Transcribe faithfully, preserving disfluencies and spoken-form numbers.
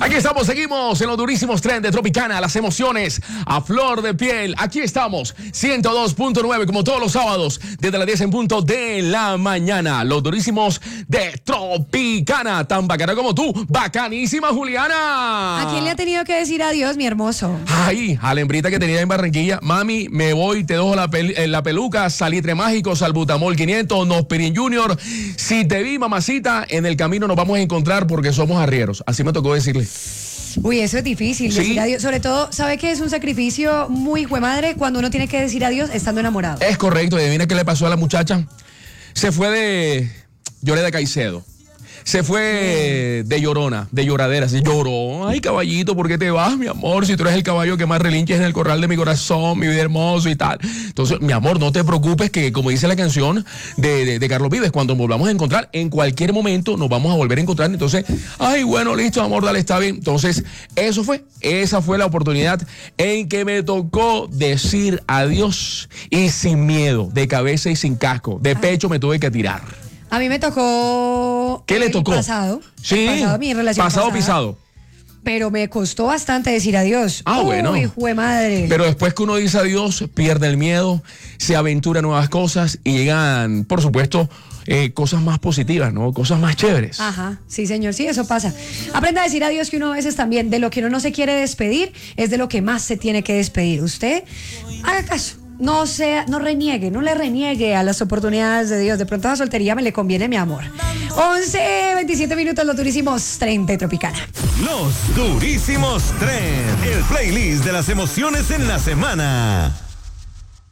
Aquí estamos, seguimos en los durísimos tren de Tropicana, las emociones a flor de piel. Aquí estamos, ciento dos punto nueve, como todos los sábados, desde las diez en punto de la mañana. Los durísimos de Tropicana, tan bacana como tú, bacanísima Juliana. ¿A quién le ha tenido que decir adiós, mi hermoso? Ay, a la hembrita que tenía en Barranquilla. Mami, me voy, te dejo la, pel la peluca, salitre mágico, salbutamol quinientos, Nospirin Junior. Si te vi, mamacita, en el camino nos vamos a encontrar porque somos arrieros. Así me tocó decirle. Uy, eso es difícil, ¿Sí? decir adiós. Sobre todo, ¿sabe qué es un sacrificio muy hijo de madre cuando uno tiene que decir adiós estando enamorado? Es correcto, y adivina qué le pasó a la muchacha. Se fue de Lloré de Caicedo. Se fue de llorona, de lloradera. Se lloró. Ay, caballito, ¿por qué te vas, mi amor? Si tú eres el caballo que más relinches en el corral de mi corazón, mi vida hermoso y tal. Entonces, mi amor, no te preocupes que, como dice la canción de, de, de Carlos Vives, cuando nos volvamos a encontrar, en cualquier momento nos vamos a volver a encontrar. Entonces, ay, bueno, listo, amor, dale, está bien. Entonces, eso fue, esa fue la oportunidad en que me tocó decir adiós y sin miedo, de cabeza y sin casco. De pecho me tuve que tirar. A mí me tocó... ¿Qué le tocó? Pasado. Sí, pasado, mi relación pasado pasada, pisado. Pero me costó bastante decir adiós. Ah, Uy, bueno. hijo de madre. Pero después que uno dice adiós, pierde el miedo, se aventura nuevas cosas y llegan, por supuesto, eh, cosas más positivas, ¿no? Cosas más chéveres. Ajá, sí, señor, sí, eso pasa. Aprenda a decir adiós, que uno a veces también de lo que uno no se quiere despedir es de lo que más se tiene que despedir. Usted, haga caso. No sea, no reniegue, no le reniegue a las oportunidades de Dios. De pronto la soltería me le conviene, mi amor. once, veintisiete minutos, los durísimos tren de Tropicana. Los durísimos tren, el playlist de las emociones en la semana.